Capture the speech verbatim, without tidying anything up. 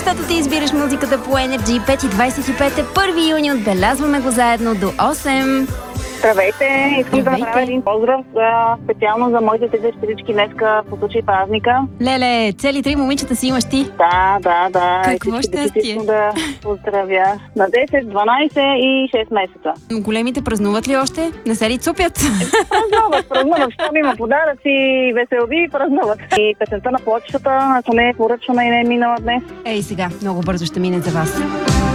защото ти избираш музиката по Energy. пет и двайсет и пет е първи юни, отбелязваме го заедно до осем. Здравейте! Искам да Здравейте. направя един поздрав а, специално за моите три дъщерички днеска по случай празника. Леле, цели три момичета си имаш ти. Да, да, да. Какво И всички щастие. дечица искам да поздравя. На десет, дванайсет и шест месеца. Големите празнуват ли още? Не се ли цупят? Празнуват, празнуват. Щом има подаръци, веселби, празнуват. И песента на плочетата, ако не е поръчвана и не е минала днес. Ей сега, много бързо ще мине за вас.